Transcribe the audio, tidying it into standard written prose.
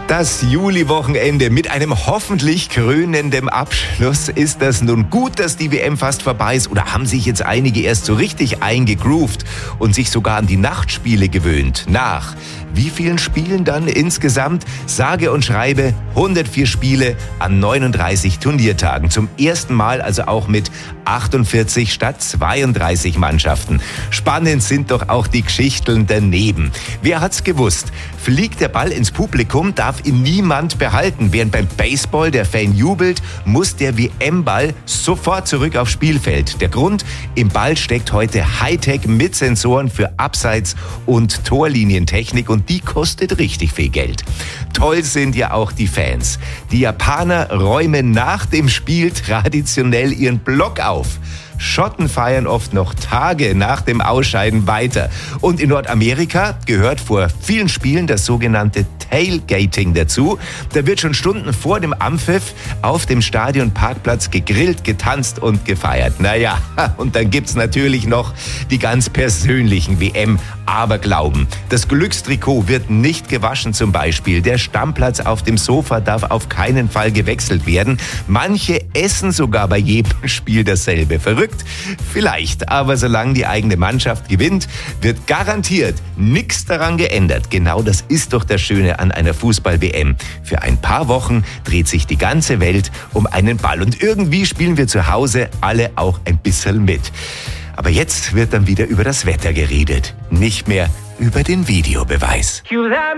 Das Juli-Wochenende mit einem hoffentlich krönenden Abschluss. Ist das nun gut, dass die WM fast vorbei ist? Oder haben sich jetzt einige erst so richtig eingegroovt und sich sogar an die Nachtspiele gewöhnt? Nach wie vielen Spielen dann insgesamt? Sage und schreibe 104 Spiele an 39 Turniertagen. Zum ersten Mal also auch mit 48 statt 32 Mannschaften. Spannend sind doch auch die Geschichten daneben. Wer hat's gewusst? Fliegt der Ball ins Publikum, darf ihn niemand behalten. Während beim Baseball der Fan jubelt, muss der WM-Ball sofort zurück aufs Spielfeld. Der Grund? Im Ball steckt heute Hightech mit Sensoren für Abseits- und Torlinientechnik und die kostet richtig viel Geld. Toll sind ja auch die Fans. Die Japaner räumen nach dem Spiel traditionell ihren Block auf. Schotten feiern oft noch Tage nach dem Ausscheiden weiter. Und in Nordamerika gehört vor vielen Spielen das sogenannte Tailgating dazu. Da wird schon Stunden vor dem Anpfiff auf dem Stadionparkplatz gegrillt, getanzt und gefeiert. Naja, und dann gibt's natürlich noch die ganz persönlichen WM-Aberglauben. Das Glückstrikot wird nicht gewaschen zum Beispiel. Der Stammplatz auf dem Sofa darf auf keinen Fall gewechselt werden. Manche essen sogar bei jedem Spiel dasselbe. Verrückt? Vielleicht, aber solange die eigene Mannschaft gewinnt, wird garantiert nichts daran geändert. Genau das ist doch das Schöne an einer Fußball-WM. Für ein paar Wochen dreht sich die ganze Welt um einen Ball und irgendwie spielen wir zu Hause alle auch ein bisschen mit. Aber jetzt wird dann wieder über das Wetter geredet, nicht mehr über den Videobeweis.